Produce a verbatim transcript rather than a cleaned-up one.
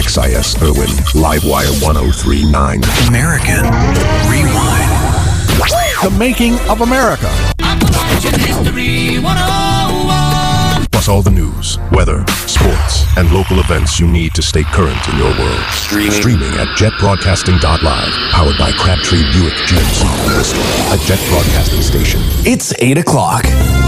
X I S Irwin, Livewire one oh three point nine. American Rewind. The making of America. Appalachian History one oh one. Plus all the news, weather, sports, and local events you need to stay current in your world. Streaming, Streaming at jet broadcasting dot live. Powered by Crabtree Buick G M C, Bristol, a Jet Broadcasting station. It's eight o'clock.